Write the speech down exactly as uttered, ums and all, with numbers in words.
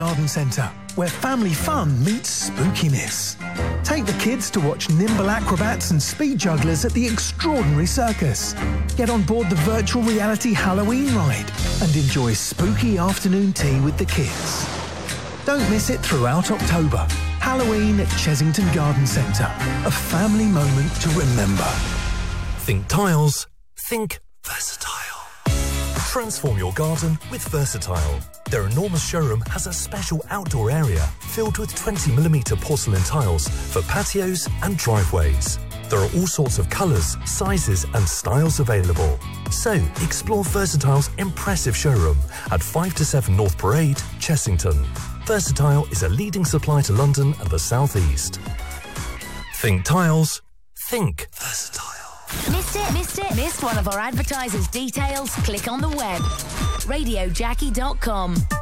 Garden Centre, where family fun meets spookiness. Take the kids to watch nimble acrobats and speed jugglers at the Extraordinary Circus. Get on board the virtual reality Halloween ride and enjoy spooky afternoon tea with the kids. Don't miss it throughout October. Halloween at Chessington Garden Centre. A family moment to remember. Think tiles. Think versatile. Transform your garden with Versatile. Their enormous showroom has a special outdoor area filled with twenty millimeter porcelain tiles for patios and driveways. There are all sorts of colours, sizes and styles available. So explore Versatile's impressive showroom at five to seven North Parade, Chessington. Versatile is a leading supplier to London and the South East. Think tiles. Think Versatile. Missed it? Missed it? Missed one of our advertisers' details? Click on the web. radio jackie dot com.